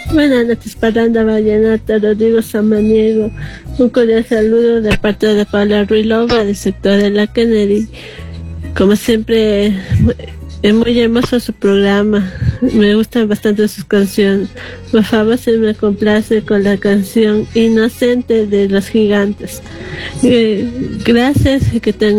Buenas noches, Parranda Vallenata, Rodrigo Samaniego. Un cordial saludo de parte de Paula Ruilova, del sector de la Kennedy. Como siempre, es muy hermoso su programa. Me gustan bastante sus canciones. Por favor, se me complace con la canción Inocente de Los Gigantes. Gracias y que tengan